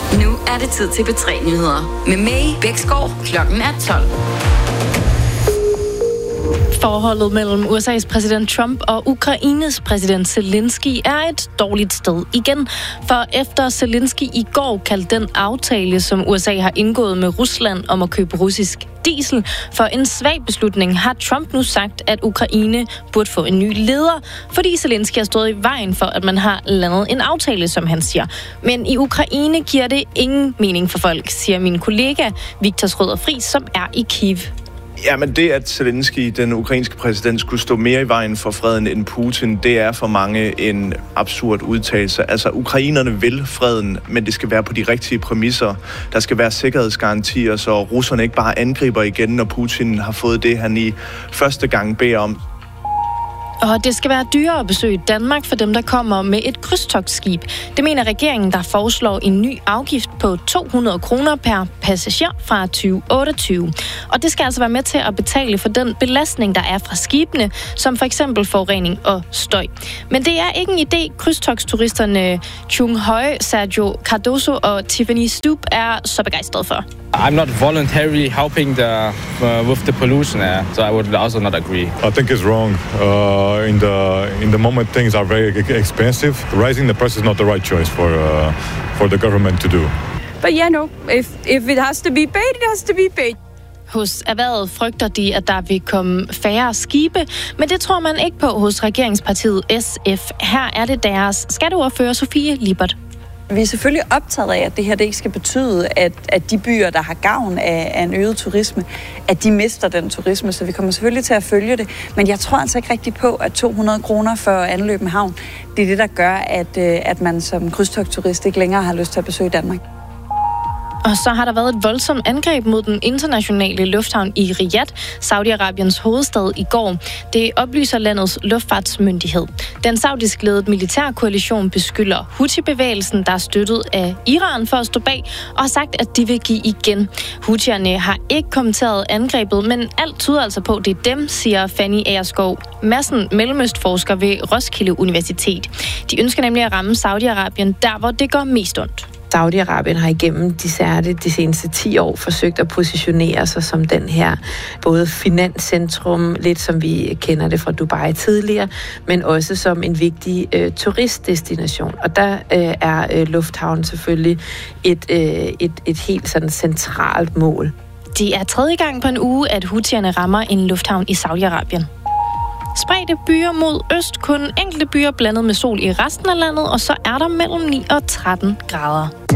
Nu er det tid til P3-nyheder. Med May Bæksgaard, klokken er 12. Forholdet mellem USA's præsident Trump og Ukraines præsident Zelensky er et dårligt sted igen. For efter Zelensky i går kaldte den aftale, som USA har indgået med Rusland om at købe russisk diesel for en svag beslutning, har Trump nu sagt, at Ukraine burde få en ny leder, fordi Zelensky har stået i vejen for, at man har landet en aftale, som han siger. Men i Ukraine giver det ingen mening for folk, siger min kollega Viktor Schrøder Friis, som er i Kyiv. Jamen det, at Zelensky, den ukrainske præsident, skulle stå mere i vejen for freden end Putin, det er for mange en absurd udtalelse. Altså, ukrainerne vil freden, men det skal være på de rigtige præmisser. Der skal være sikkerhedsgarantier, så russerne ikke bare angriber igen, når Putin har fået det, han i første gang beder om. Og det skal være dyrere at besøge Danmark for dem, der kommer med et krydstogtskib. Det mener regeringen, der foreslår en ny afgift på 200 kroner per passager fra 2028. Og det skal altså være med til at betale for den belastning, der er fra skibene, som for eksempel forurening og støj. Men det er ikke en idé, krydstogtsturisterne Chung Høj, Sergio Cardoso og Tiffany Stoop er så begejstrede for. I'm not voluntarily helping with the pollution, so I would also not agree. I think it's wrong. In the moment, things are very expensive. Raising the price is not the right choice for the government to do. But yeah, no. If it has to be paid, it has to be paid. Hos erhvervet frygter de, at der vil komme færre skibe, men det tror man ikke på hos regeringspartiet SF. Her er det deres skatteordfører Sofie Lippert. Vi er selvfølgelig optaget af, at det her det ikke skal betyde, at de byer, der har gavn af en øget turisme, at de mister den turisme, så vi kommer selvfølgelig til at følge det. Men jeg tror altså ikke rigtig på, at 200 kroner for at anløbe en havn, det er det, der gør, at man som krydstogtturist ikke længere har lyst til at besøge Danmark. Og så har der været et voldsomt angreb mod den internationale lufthavn i Riyadh, Saudi-Arabiens hovedstad, i går. Det oplyser landets luftfartsmyndighed. Den saudisk ledede militærkoalition beskylder Houthi-bevægelsen, der er støttet af Iran, for at stå bag, og har sagt, at de vil give igen. Houthierne har ikke kommenteret angrebet, men alt tyder altså på, at det er dem, siger Fanny Agerskov Madsen, mellemøstforsker ved Roskilde Universitet. De ønsker nemlig at ramme Saudi-Arabien der, hvor det går mest ondt. Saudi-Arabien har igennem de seneste 10 år forsøgt at positionere sig som den her både finanscentrum, lidt som vi kender det fra Dubai tidligere, men også som en vigtig turistdestination. Og der er lufthavnen selvfølgelig et helt sådan centralt mål. Det er tredje gang på en uge, at Houthierne rammer en lufthavn i Saudi-Arabien. Spredte byer mod øst, kun enkelte byer blandet med sol i resten af landet, og så er der mellem 9 og 13 grader.